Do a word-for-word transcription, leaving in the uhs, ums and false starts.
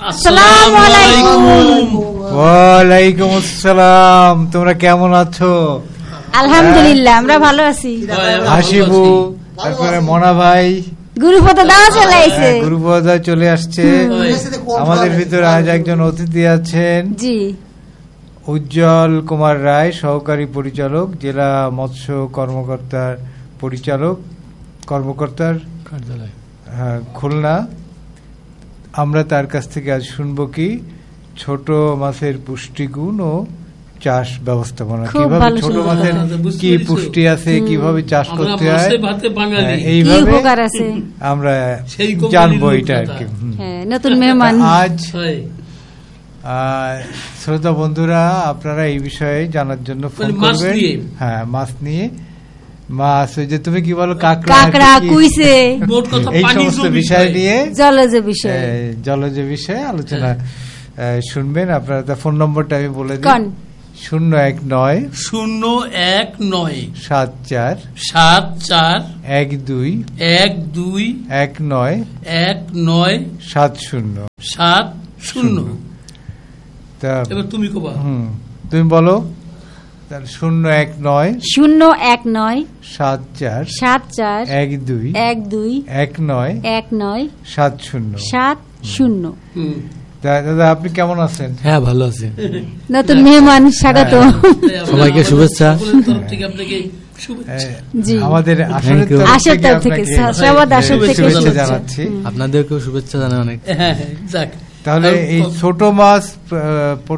আসসালামু আলাইকুম। ওয়ালাইকুম আসসালাম। তোমরা কেমন আছো? আলহামদুলিল্লাহ, আমরা ভালো আছি। হাসিবু, তারপরে মনা ভাই, গুরুপদ দাও চলে আসছে। গুরুপদ চলে আসছে। আমাদের ভিতরে আজ একজন অতিথি আছেন, জি, উজ্জ্বল কুমার রায়, সহকারী পরিচালক, জেলা মৎস্য কর্মকর্তার পরিচালক কর্মকর্তার কার্যালয়, হ্যাঁ, খুলনা। আমরা তার কাছ থেকে আজ শুনবো কি ছোট মাছের পুষ্টিগুণ ও চাষ ব্যবস্থাপনা, কিভাবে ছোট মাছের কি পুষ্টি আছে, কিভাবে চাষ করতে হয়, এইভাবে আমরা জানবো এটা আর কি। নতুন মেহমান আজ শ্রোতা বন্ধুরা, আপনারা এই বিষয়ে জানার জন্য ফোন করবেন। হ্যাঁ, মাছ নিয়ে, মাছ ওই যে তুমি কি বলো, কাঁকড়া, কুইসে, এই সমস্ত বিষয় নিয়ে, জলজ বিষয় জলজ বিষয়ে আলোচনা শুনবেন আপনারা। তার ফোন নম্বরটা আমি বলে দিই, শূন্য এক নয় শূন্য এক নয় সাত চার সাত চার এক দুই এক দুই এক নয় এক নয় সাত শূন্য সাত শূন্য। এবার তুমি কবা, হুম তুমি বলো। শূন্য এক নয় শূন্য এক নয় সাত চার সাত চার এক দুই এক দুই এক নয় এক নয় সাত শূন্য সাত শূন্য। দাদা, আপনি কেমন আছেন? হ্যাঁ, ভালো আছি। নতুন মেহমান, স্বাগত। সবাইকে শুভেচ্ছা। আমাদের আশার তরফ থেকে শুভেচ্ছা জানাচ্ছি, আপনাদেরকেও শুভেচ্ছা জানাই অনেক। তাহলে এই ছোট মাছ